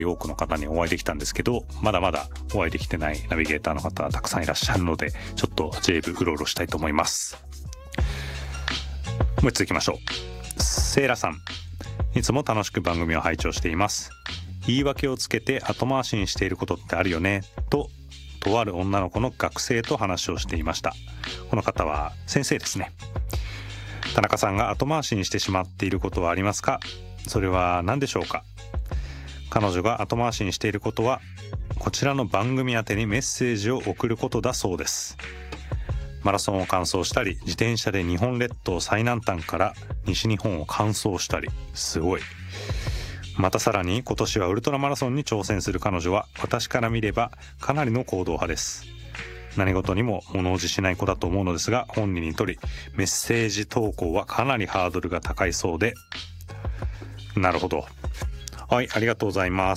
多くの方にお会いできたんですけど、まだまだお会いできてないナビゲーターの方はたくさんいらっしゃるので、ちょっと J 部うろうろしたいと思います。もう一つ行きましょう。セイラさん、いつも楽しく番組を拝聴しています。言い訳をつけて後回しにしていることってあるよねとある女の子の学生と話をしていました。この方は先生ですね。田中さんが後回しにしてしまっていることはありますか？それは何でしょうか？彼女が後回しにしていることはこちらの番組宛てにメッセージを送ることだそうです。マラソンを完走したり、自転車で日本列島最南端から西日本を完走したり、すごい。またさらに今年はウルトラマラソンに挑戦する彼女は私から見ればかなりの行動派です。何事にも物おじしない子だと思うのですが、本人にとりメッセージ投稿はかなりハードルが高いそうで。なるほど。はい、ありがとうございます。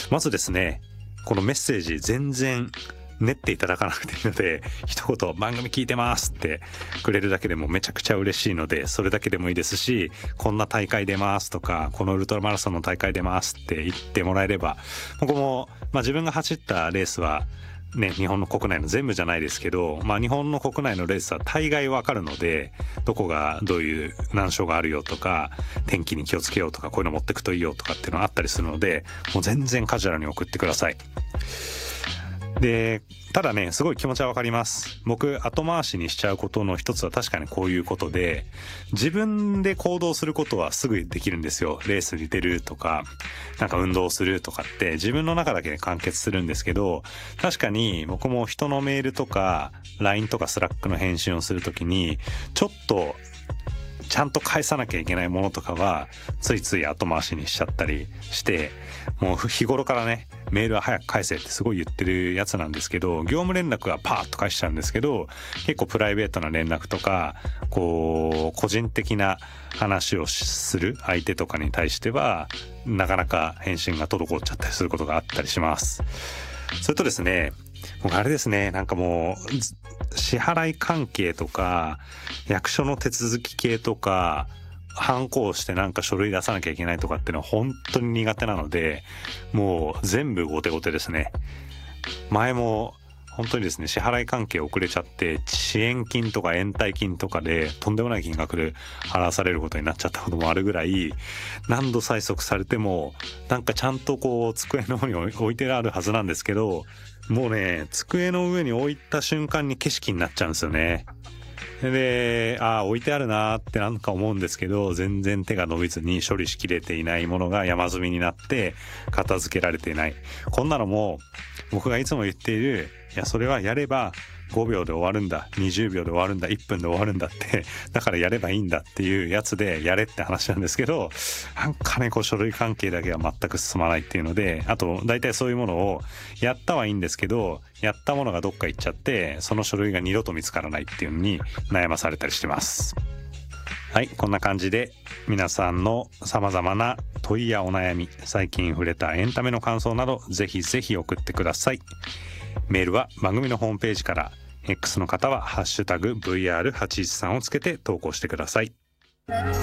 まずですね、このメッセージ全然練っていただかなくていいので、一言番組聞いてますってくれるだけでもめちゃくちゃ嬉しいので、それだけでもいいですし、こんな大会出ますとか、このウルトラマラソンの大会出ますって言ってもらえれば、僕も自分が走ったレースはね、日本の国内の全部じゃないですけど、日本の国内のレースは大概わかるので、どこがどういう難所があるよとか、天気に気をつけようとか、こういうの持ってくといいよとかっていうのがあったりするので、もう全然カジュアルに送ってください。で、ただね、すごい気持ちはわかります。僕、後回しにしちゃうことの一つは確かにこういうことで、自分で行動することはすぐできるんですよ。レースに出るとか、なんか運動するとかって自分の中だけで完結するんですけど、確かに僕も人のメールとか LINE とか Slack の返信をするときに、ちょっとちゃんと返さなきゃいけないものとかはついつい後回しにしちゃったりして、もう日頃からね、メールは早く返せってすごい言ってるやつなんですけど、業務連絡はパーッと返しちゃうんですけど、結構プライベートな連絡とか、個人的な話をする相手とかに対してはなかなか返信が滞っちゃったりすることがあったりします。それとですね、僕あれですね、なんかもう支払い関係とか役所の手続き系とか、ハンコをしてなんか書類出さなきゃいけないとかっていうのは本当に苦手なので、もう全部後手後手ですね。前も本当にですね、支払い関係遅れちゃって遅延金とか延滞金とかでとんでもない金額で払わされることになっちゃったこともあるぐらい、何度催促されてもなんかちゃんと机の方に置いてあるはずなんですけど、もうね、机の上に置いた瞬間に景色になっちゃうんですよね。で、置いてあるなーってなんか思うんですけど、全然手が伸びずに処理しきれていないものが山積みになって片付けられていない。こんなのも僕がいつも言っている、いやそれはやれば5秒で終わるんだ、20秒で終わるんだ、1分で終わるんだって、だからやればいいんだっていうやつでやれって話なんですけど、なんかね、書類関係だけは全く進まないっていうので、あと大体そういうものをやったはいいんですけど、やったものがどっか行っちゃってその書類が二度と見つからないっていうのに悩まされたりしてます。はい、こんな感じで皆さんの様々な問いやお悩み、最近触れたエンタメの感想などぜひぜひ送ってください。メールは番組のホームページから、 X の方はハッシュタグ VR813 をつけて投稿してください。